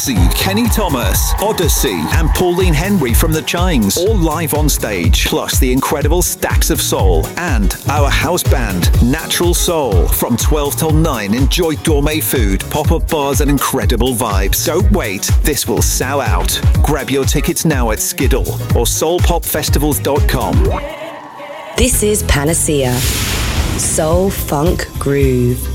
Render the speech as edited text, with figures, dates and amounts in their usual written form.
Foxy, Kenny Thomas, Odyssey, and Pauline Henry from the Chimes, all live on stage, plus the incredible Stacks of Soul and our house band, Natural Soul. From 12 till 9, enjoy gourmet food, pop-up bars, and incredible vibes. Don't wait, this will sell out. Grab your tickets now at Skiddle or soulpopfestivals.com. This is Panacea. Soul Funk Groove.